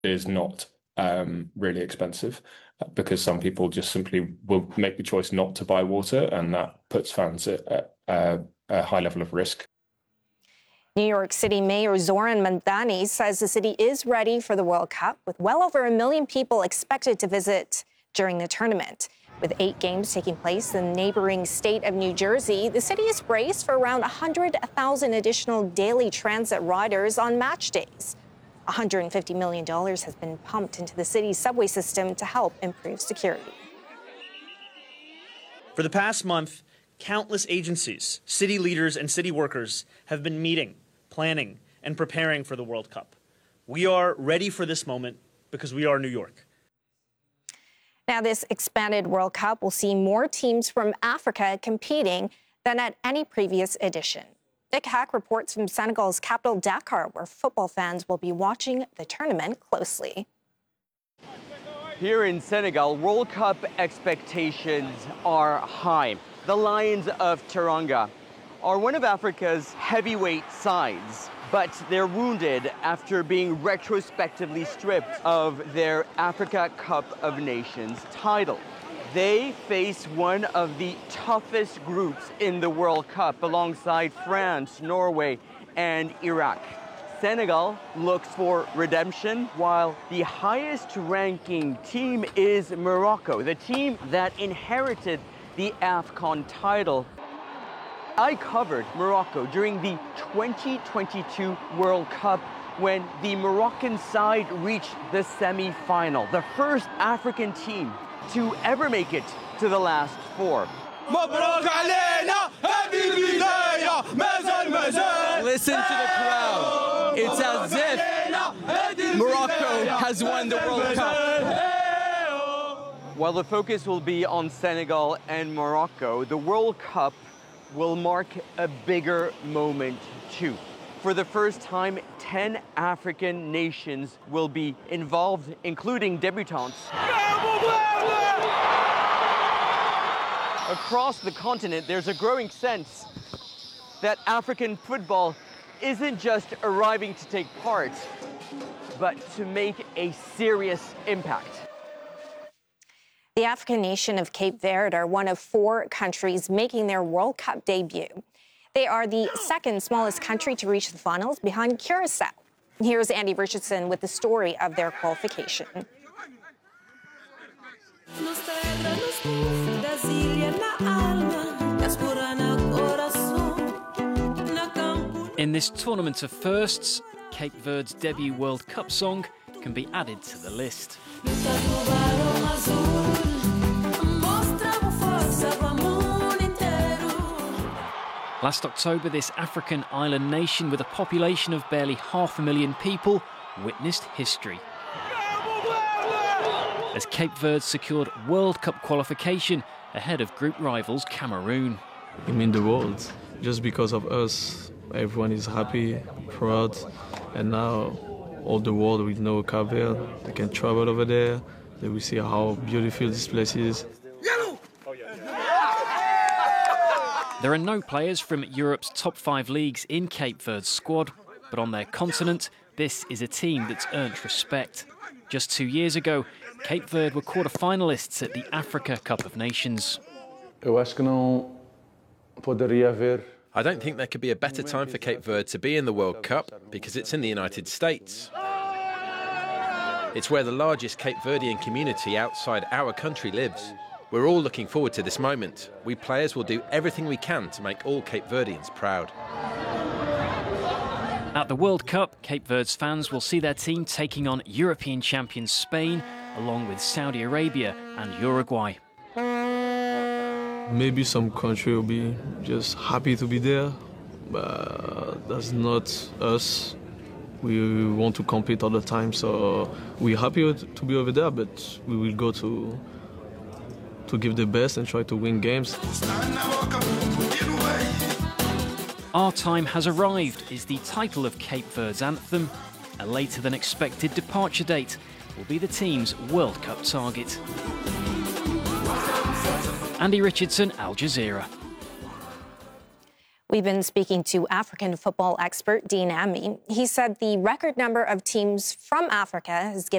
is not really expensive because some people just simply will make the choice not to buy water, and that puts fans at a high level of risk. New York City Mayor Zoran Mamdani says the city is ready for the World Cup, with well over 1 million people expected to visit during the tournament. With 8 games taking place in the neighboring state of New Jersey, the city is braced for around 100,000 additional daily transit riders on match days. $150 million has been pumped into the city's subway system to help improve security. For the past month, countless agencies, city leaders, and city workers have been meeting, planning, and preparing for the World Cup. We are ready for this moment because we are New York. Now, this expanded World Cup will see more teams from Africa competing than at any previous edition. Nick Hack reports from Senegal's capital, Dakar, where football fans will be watching the tournament closely. Here in Senegal, World Cup expectations are high. The Lions of Teranga are one of Africa's heavyweight sides, but they're wounded after being retrospectively stripped of their Africa Cup of Nations title. They face one of the toughest groups in the World Cup alongside France, Norway, and Iraq. Senegal looks for redemption, while the highest-ranking team is Morocco, the team that inherited the AFCON title. I covered Morocco during the 2022 World Cup when the Moroccan side reached the semi-final, the first African team to ever make it to the last 4. Listen to the crowd. It's as if Morocco has won the World Cup. While the focus will be on Senegal and Morocco, the World Cup will mark a bigger moment too. For the first time, 10 African nations will be involved, including debutants. Across the continent, there's a growing sense that African football isn't just arriving to take part, but to make a serious impact. The African nation of Cape Verde are one of 4 countries making their World Cup debut. They are the second smallest country to reach the finals, behind Curacao. Here's Andy Richardson with the story of their qualification. In this tournament of firsts, Cape Verde's debut World Cup song can be added to the list. Last October, this African island nation with a population of barely 500,000 people witnessed history, as Cape Verde secured World Cup qualification ahead of group rivals Cameroon. It means the world. Just because of us, everyone is happy, proud, and now all the world will know Cape Verde. They can travel over there. They will see how beautiful this place is. There are no players from Europe's top 5 leagues in Cape Verde's squad, but on their continent, this is a team that's earned respect. Just 2 years ago, Cape Verde were quarter-finalists at the Africa Cup of Nations. I don't think there could be a better time for Cape Verde to be in the World Cup because it's in the United States. It's where the largest Cape Verdean community outside our country lives. We're all looking forward to this moment. We players will do everything we can to make all Cape Verdeans proud. At the World Cup, Cape Verde's fans will see their team taking on European champions Spain, along with Saudi Arabia and Uruguay. Maybe some country will be just happy to be there, but that's not us. We want to compete all the time, so we're happy to be over there, but we will go to give the best and try to win games. Our Time Has Arrived is the title of Cape Verde's anthem. A later than expected departure date will be the team's World Cup target. Andy Richardson, Al Jazeera. We've been speaking to African football expert Dean Amey. He said the record number of teams from Africa has given